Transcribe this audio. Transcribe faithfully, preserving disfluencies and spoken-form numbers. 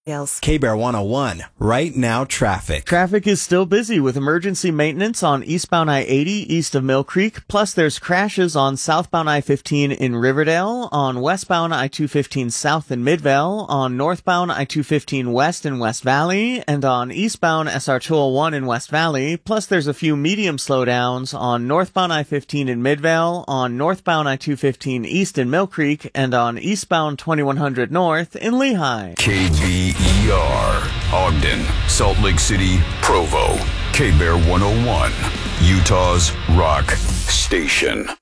K-Bear one oh one, right now traffic. Traffic is still busy with emergency maintenance on eastbound I eighty east of Mill Creek. Plus there's crashes on southbound I fifteen in Riverdale, on westbound I two fifteen south in Midvale, on northbound I two fifteen west in West Valley, and on eastbound S R two oh one in West Valley. Plus there's a few medium slowdowns on northbound I fifteen in Midvale, on northbound I two fifteen east in Mill Creek, and on eastbound twenty-one hundred north in Lehigh. K B E R, Ogden, Salt Lake City, Provo. K-Bear one oh one, Utah's rock station.